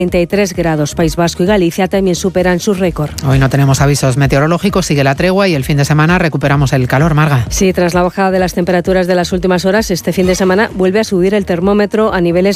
33 grados. País Vasco y Galicia también superan su récord. Hoy no tenemos avisos meteorológicos, sigue la tregua y el fin de semana recuperamos el calor, Marga. Sí, tras la bajada de las temperaturas de las últimas horas, este fin de semana vuelve a subir el termómetro a niveles